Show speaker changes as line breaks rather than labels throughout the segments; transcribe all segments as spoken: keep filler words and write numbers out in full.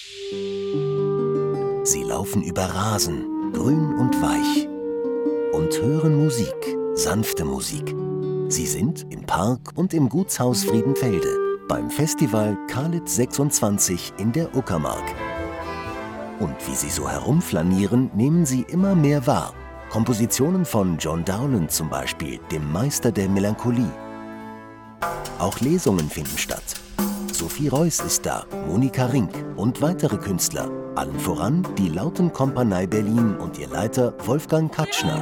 Sie laufen über Rasen, grün und weich, und hören Musik, sanfte Musik. Sie sind im Park und im Gutshaus Friedenfelde beim Festival Kalitz sechsundzwanzig in der Uckermark. Und wie sie so herumflanieren, nehmen sie immer mehr wahr. Kompositionen von John Dowland zum Beispiel, dem Meister der Melancholie. Auch Lesungen finden statt. Sophie Reuss ist da, Monika Rink und weitere Künstler. Allen voran die Lautenkompanie Berlin und ihr Leiter Wolfgang Katschner.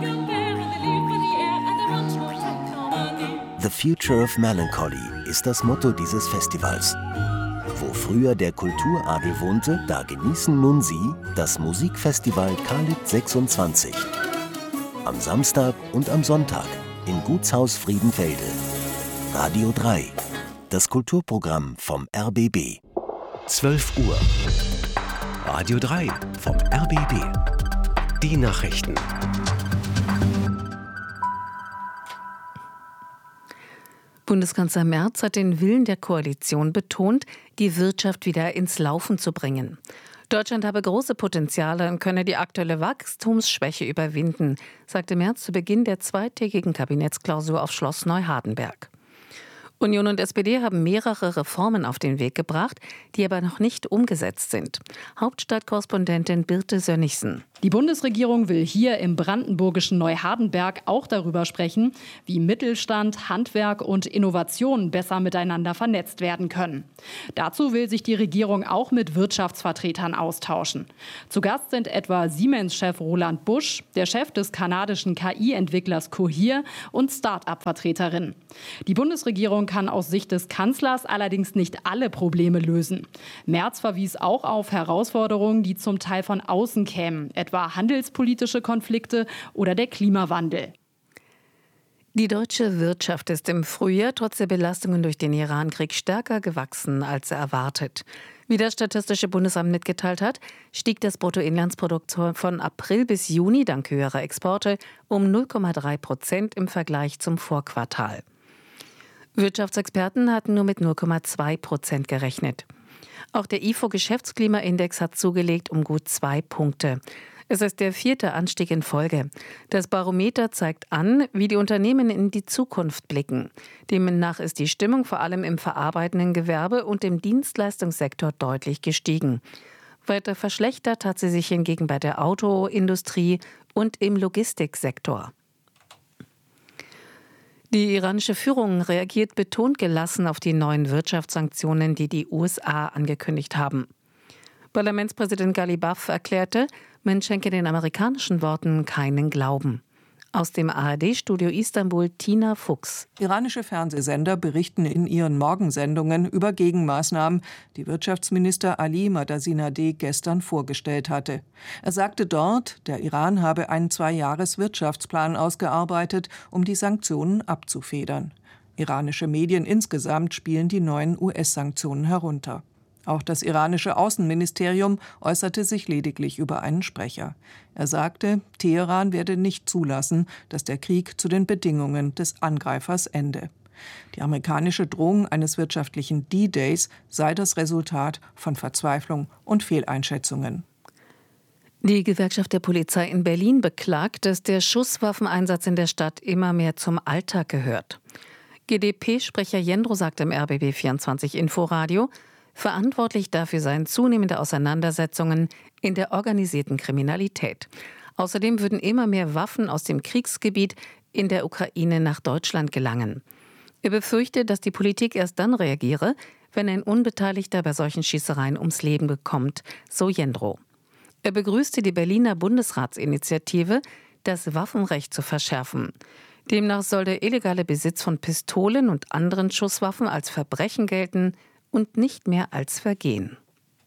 The Future of Melancholy ist das Motto dieses Festivals. Wo früher der Kulturadel wohnte, da genießen nun Sie das Musikfestival Kalitz sechsundzwanzig. Am Samstag und am Sonntag im Gutshaus Friedenfelde. Radio drei, das Kulturprogramm vom R B B.
zwölf Uhr. Radio drei vom R B B. Die Nachrichten.
Bundeskanzler Merz hat den Willen der Koalition betont, die Wirtschaft wieder ins Laufen zu bringen. Deutschland habe große Potenziale und könne die aktuelle Wachstumsschwäche überwinden, sagte Merz zu Beginn der zweitägigen Kabinettsklausur auf Schloss Neuhardenberg. Union und S P D haben mehrere Reformen auf den Weg gebracht, die aber noch nicht umgesetzt sind. Hauptstadtkorrespondentin Birte Sönnigsen.
Die Bundesregierung will hier im brandenburgischen Neuhardenberg auch darüber sprechen, wie Mittelstand, Handwerk und Innovation besser miteinander vernetzt werden können. Dazu will sich die Regierung auch mit Wirtschaftsvertretern austauschen. Zu Gast sind etwa Siemens-Chef Roland Busch, der Chef des kanadischen K I-Entwicklers Cohere und Start-up-Vertreterinnen. Die Bundesregierung kann aus Sicht des Kanzlers allerdings nicht alle Probleme lösen. Merz verwies auch auf Herausforderungen, die zum Teil von außen kämen, etwa handelspolitische Konflikte oder der Klimawandel.
Die deutsche Wirtschaft ist im Frühjahr trotz der Belastungen durch den Irankrieg stärker gewachsen als erwartet. Wie das Statistische Bundesamt mitgeteilt hat, stieg das Bruttoinlandsprodukt von April bis Juni dank höherer Exporte um null Komma drei Prozent im Vergleich zum Vorquartal. Wirtschaftsexperten hatten nur mit null Komma zwei Prozent gerechnet. Auch der I F O-Geschäftsklimaindex hat zugelegt um gut zwei Punkte. Es ist der vierte Anstieg in Folge. Das Barometer zeigt an, wie die Unternehmen in die Zukunft blicken. Demnach ist die Stimmung vor allem im verarbeitenden Gewerbe und im Dienstleistungssektor deutlich gestiegen. Weiter verschlechtert hat sie sich hingegen bei der Autoindustrie und im Logistiksektor. Die iranische Führung reagiert betont gelassen auf die neuen Wirtschaftssanktionen, die die U S A angekündigt haben. Parlamentspräsident Ghalibaf erklärte, man schenke den amerikanischen Worten keinen Glauben. Aus dem A R D-Studio Istanbul Tina Fuchs.
Iranische Fernsehsender berichten in ihren Morgensendungen über Gegenmaßnahmen, die Wirtschaftsminister Ali Madasinadeh gestern vorgestellt hatte. Er sagte dort, der Iran habe einen Zwei-Jahres-Wirtschaftsplan ausgearbeitet, um die Sanktionen abzufedern. Iranische Medien insgesamt spielen die neuen U S-Sanktionen herunter. Auch das iranische Außenministerium äußerte sich lediglich über einen Sprecher. Er sagte, Teheran werde nicht zulassen, dass der Krieg zu den Bedingungen des Angreifers ende. Die amerikanische Drohung eines wirtschaftlichen D-Days sei das Resultat von Verzweiflung und Fehleinschätzungen.
Die Gewerkschaft der Polizei in Berlin beklagt, dass der Schusswaffeneinsatz in der Stadt immer mehr zum Alltag gehört. G d P-Sprecher Jendro sagt im R B B vierundzwanzig Inforadio, verantwortlich dafür seien zunehmende Auseinandersetzungen in der organisierten Kriminalität. Außerdem würden immer mehr Waffen aus dem Kriegsgebiet in der Ukraine nach Deutschland gelangen. Er befürchtet, dass die Politik erst dann reagiere, wenn ein Unbeteiligter bei solchen Schießereien ums Leben bekommt, so Jendro. Er begrüßte die Berliner Bundesratsinitiative, das Waffenrecht zu verschärfen. Demnach soll der illegale Besitz von Pistolen und anderen Schusswaffen als Verbrechen gelten und nicht mehr als Vergehen.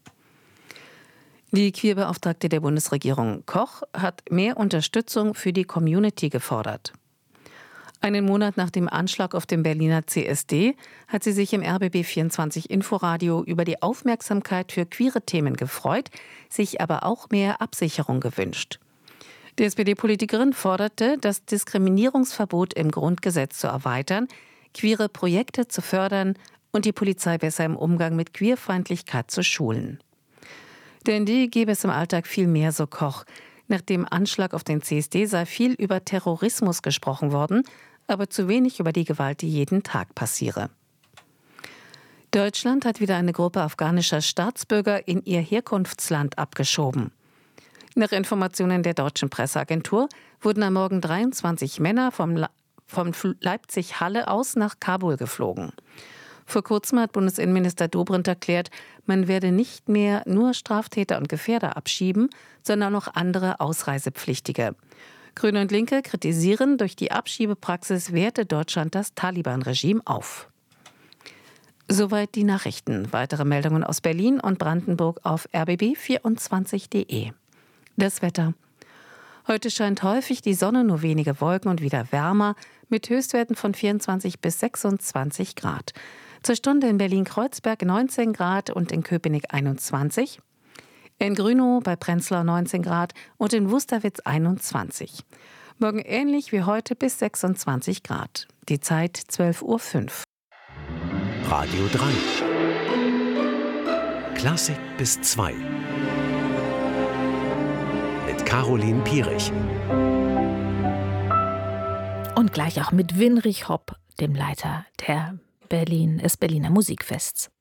Die Queerbeauftragte der Bundesregierung Koch hat mehr Unterstützung für die Community gefordert. Einen Monat nach dem Anschlag auf dem Berliner C S D hat sie sich im R B B vierundzwanzig Inforadio über die Aufmerksamkeit für queere Themen gefreut, sich aber auch mehr Absicherung gewünscht. Die S P D-Politikerin forderte, das Diskriminierungsverbot im Grundgesetz zu erweitern, queere Projekte zu fördern und die Polizei besser im Umgang mit Queerfeindlichkeit zu schulen. Denn die gäbe es im Alltag viel mehr, so Koch. Nach dem Anschlag auf den C S D sei viel über Terrorismus gesprochen worden, aber zu wenig über die Gewalt, die jeden Tag passiere. Deutschland hat wieder eine Gruppe afghanischer Staatsbürger in ihr Herkunftsland abgeschoben. Nach Informationen der deutschen Presseagentur wurden am Morgen dreiundzwanzig Männer vom, Le- vom Leipzig-Halle aus nach Kabul geflogen. Vor kurzem hat Bundesinnenminister Dobrindt erklärt, man werde nicht mehr nur Straftäter und Gefährder abschieben, sondern auch andere Ausreisepflichtige. Grüne und Linke kritisieren, durch die Abschiebepraxis werte Deutschland das Taliban-Regime auf. Soweit die Nachrichten. Weitere Meldungen aus Berlin und Brandenburg auf r b b vierundzwanzig punkt d e. Das Wetter. Heute scheint häufig die Sonne, nur wenige Wolken und wieder wärmer, mit Höchstwerten von vierundzwanzig bis sechsundzwanzig Grad. Zur Stunde in Berlin-Kreuzberg neunzehn Grad und in Köpenick einundzwanzig. In Grünow bei Prenzlau neunzehn Grad und in Wusterwitz einundzwanzig. Morgen ähnlich wie heute bis sechsundzwanzig Grad. Die Zeit zwölf Uhr fünf.
Radio drei. Klassik bis zwei. Mit Caroline Pierich.
Und gleich auch mit Winrich Hopp, dem Leiter der Berlin, des Berliner Musikfests.